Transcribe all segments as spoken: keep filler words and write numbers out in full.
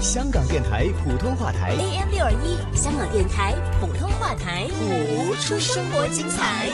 香港电台普通话台 A M 六二一，香港电台普通话台，活出生活精彩。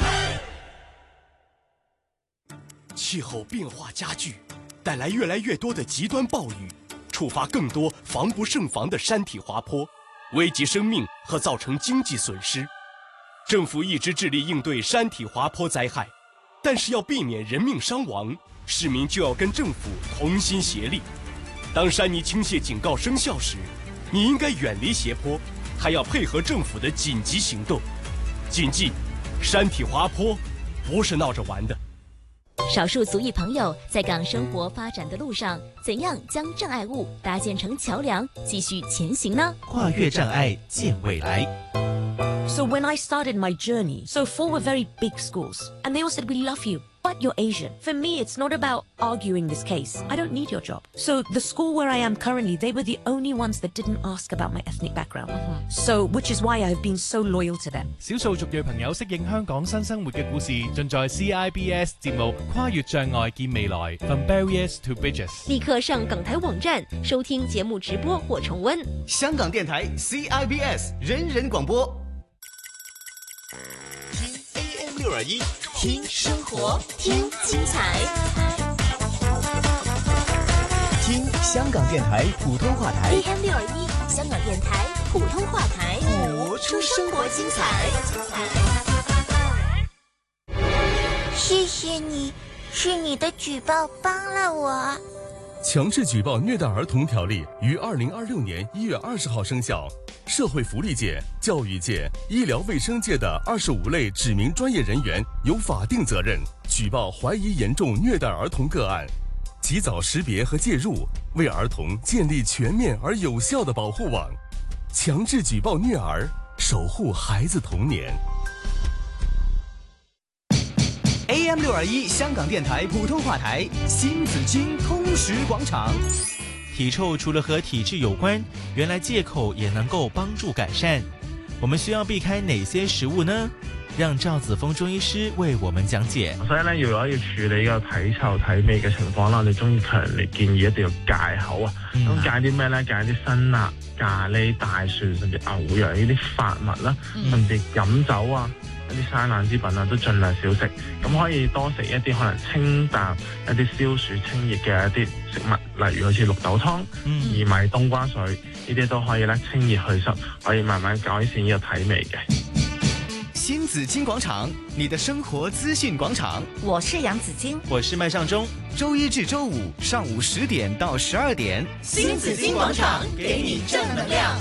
气候变化加剧，带来越来越多的极端暴雨，触发更多防不胜防的山体滑坡，危及生命和造成经济损失。政府一直致力应对山体滑坡灾害，但是要避免人命伤亡，市民就要跟政府同心协力。当山泥倾泻警告生效时，你应该远离斜坡，还要配合政府的紧急行动。谨记，山体滑坡不是闹着玩的。 少数族裔朋友在港生活发展的路上，怎样将障碍物搭建成桥梁，继续前行呢？ 跨越障碍，见未来。 So when I started my journey, so four were very big schools, and they all said, we love you, but you're Asian. For me, it's not about arguing this case. I don't need your job. So the school where I am currently, they were the only ones that didn't ask about my ethnic background. Mm-hmm. So, which is why I've been so loyal to them. 少數族裔朋友適應香港新生活嘅故事，盡在 C I B S 節目《跨越障礙見未來》From Barriers to Bridges。 立刻上港台網站收聽節目直播或重溫。 香港電台 C I B S 人人廣播。 聽 A M 六二一， 聽生活，聽精彩。 聽香港電台普通話台 A M 六二一，香港電台普通話台，活出生活精彩。 謝謝你，是你的舉報幫了我。 強制舉報虐待兒童條例於二零二六年一月二十號生效。社會福利界、教育界、醫療衛生界的二十五類指明專業人員有法定責任舉報懷疑嚴重虐待兒童個案，及早識別和介入，為兒童建立全面而有效的保護網，強制舉報虐兒，守護孩子童年。 A M 六二一香港電台普通話台新紫荊通識廣場。 體臭除了和體質有關，原來戒口也能夠幫助改善。我們需要避開哪些食物呢？讓趙子峰中醫師為我們講解。 所以咧，如果要處理個體臭體味嘅情況啦，我哋中醫強烈建議一定要戒口啊。咁、嗯、戒啲咩咧？戒啲辛辣、咖喱、大蒜甚至牛羊呢啲發物啦，嗯、甚至飲酒啊。一啲生冷之品啊，都盡量少食。咁可以多食一啲可能清淡、一啲消暑清熱嘅一啲食物，例如好似綠豆湯、 嗯、 薏米冬瓜水，呢啲都可以咧清熱祛濕，可以慢慢改善呢個體味嘅。 新紫荊廣場，你的生活資訊廣場。 我是楊子矜， 我是麥尚中。 周一至周五上午十點到十二點， 新紫荊廣場給你正能量。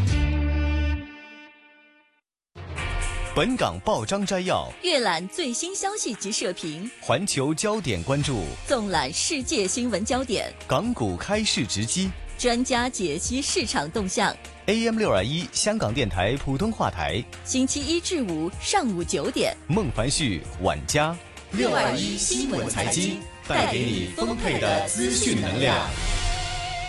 本港報章摘要， 閱覽最新消息及社評， 環球焦點關注， 縱覽世界新聞焦點， 港股開市直擊， 專家解析市場動向。 A M 六二一香港電台普通話台， 星期一至五上午九點， 孟凡旭、晚嘉， 六二一新聞財經，帶給你豐沛的資訊能量。